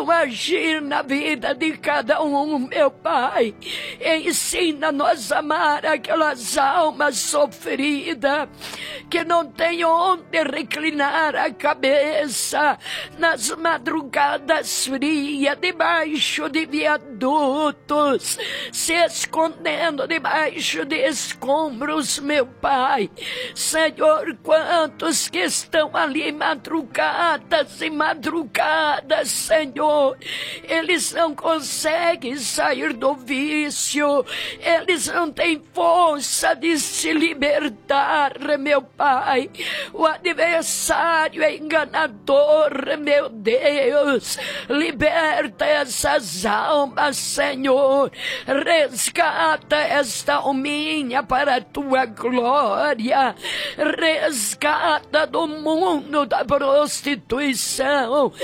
teu agir na vida de cada um, meu Pai. Ensina-nos a amar aquelas almas sofridas, que não tem onde reclinar a cabeça nas madrugadas frias, debaixo de viadutos, se escondendo debaixo de escombros, meu Pai. Senhor, quantos que estão ali madrugadas e madrugadas, Senhor, eles não conseguem sair do vício, eles não têm força de se libertar, meu Pai. O adversário é enganador, meu Deus. Liberta essas almas, Senhor. Resgata esta alminha para a tua glória. Resgata do mundo da prostituição.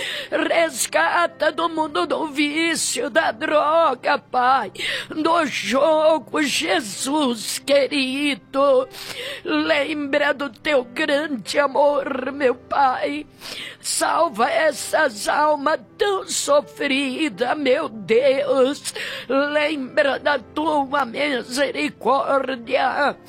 Resgata do mundo do vício, da droga, Pai. Do jogo, Jesus querido. Lembra do teu grande amor, meu Pai. Salva essas almas tão sofridas, meu Deus. Lembra da tua misericórdia.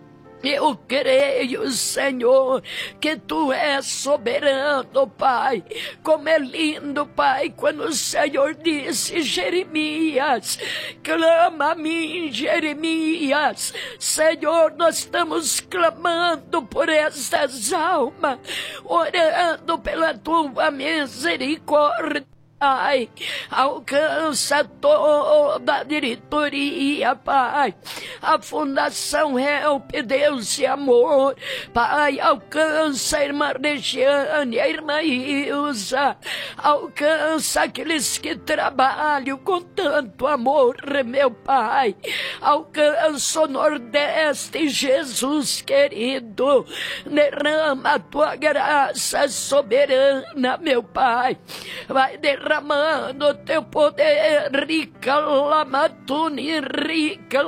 Eu creio, Senhor, que Tu és soberano, Pai. Como é lindo, Pai, quando o Senhor disse, Jeremias, clama a mim, Jeremias. Senhor, nós estamos clamando por estas almas, orando pela Tua misericórdia. Pai, alcança toda a diretoria, Pai, a Fundação Help, Deus e Amor, Pai, alcança a irmã Regiane, a irmã Ilza, alcança aqueles que trabalham com tanto amor, meu Pai, alcança o Nordeste, Jesus querido, derrama a Tua graça soberana, meu Pai, vai derramando o Teu poder, rica lamatuni, rica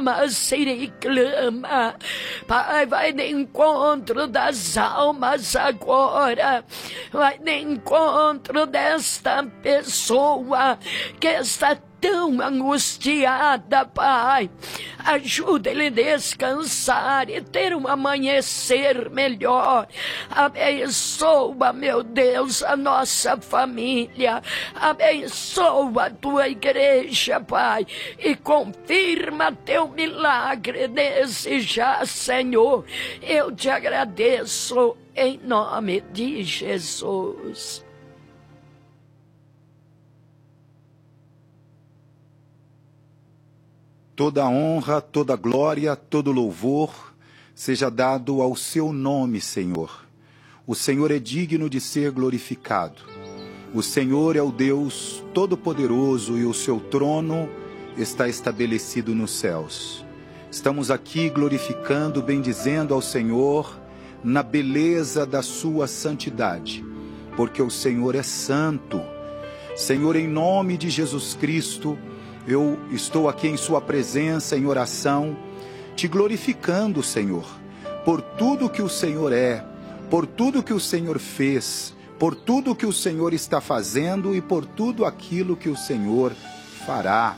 lamasiriclama. Pai, vai de encontro das almas agora, vai de encontro desta pessoa que está tão angustiada, Pai. Ajuda ele a descansar e ter um amanhecer melhor. Abençoa, meu Deus, a nossa família. Abençoa a Tua igreja, Pai. E confirma Teu milagre nesse já, Senhor. Eu te agradeço em nome de Jesus. Toda honra, toda glória, todo louvor seja dado ao Seu nome, Senhor. O Senhor é digno de ser glorificado. O Senhor é o Deus Todo-Poderoso e o Seu trono está estabelecido nos céus. Estamos aqui glorificando, bendizendo ao Senhor na beleza da Sua santidade, porque o Senhor é santo. Senhor, em nome de Jesus Cristo, eu estou aqui em Sua presença, em oração, te glorificando, Senhor, por tudo que o Senhor é, por tudo que o Senhor fez, por tudo que o Senhor está fazendo e por tudo aquilo que o Senhor fará.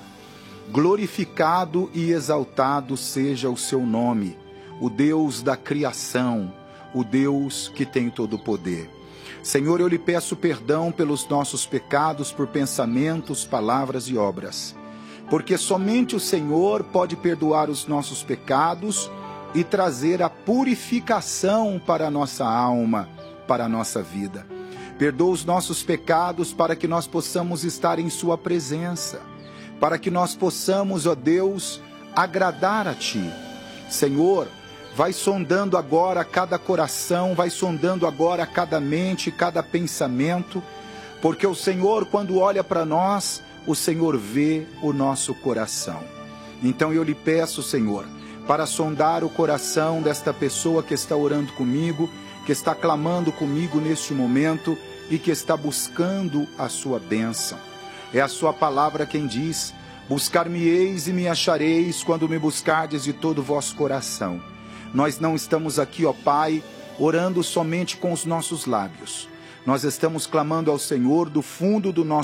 Glorificado e exaltado seja o Seu nome, o Deus da criação, o Deus que tem todo o poder. Senhor, eu lhe peço perdão pelos nossos pecados, por pensamentos, palavras e obras, porque somente o Senhor pode perdoar os nossos pecados e trazer a purificação para a nossa alma, para a nossa vida. Perdoa os nossos pecados para que nós possamos estar em Sua presença, para que nós possamos, ó Deus, agradar a Ti. Senhor, vai sondando agora cada coração, vai sondando agora cada mente, cada pensamento, porque o Senhor, quando olha para nós, o Senhor vê o nosso coração. Então eu lhe peço, Senhor, para sondar o coração desta pessoa que está orando comigo, que está clamando comigo neste momento e que está buscando a Sua bênção. É a Sua palavra quem diz: buscar-me-eis e me achareis quando me buscardes de todo o vosso coração. Nós não estamos aqui, ó Pai, orando somente com os nossos lábios. Nós estamos clamando ao Senhor do fundo do nosso